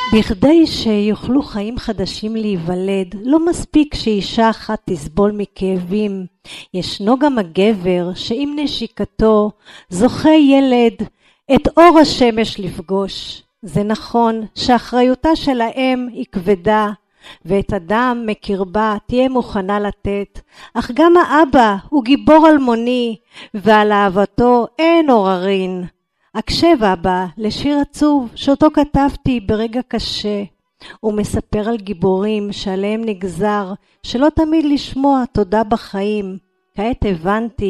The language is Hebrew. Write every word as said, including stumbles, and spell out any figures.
בכדי שיוכלו חיים חדשים להיוולד, לא מספיק שאישה אחת תסבול מכאבים. ישנו גם הגבר שעם נשיקתו זוכה ילד את אור השמש לפגוש. זה נכון שאחריותה של האם היא כבדה, ואת הדם מקרבה תהיה מוכנה לתת, אך גם האבא הוא גיבור אלמוני, ועל אהבתו אין עוררין. הקשב אבא לשיר עצוב שאותו כתבתי ברגע קשה. הוא מספר על גיבורים שעליהם נגזר שלא תמיד לשמוע תודה בחיים. כעת הבנתי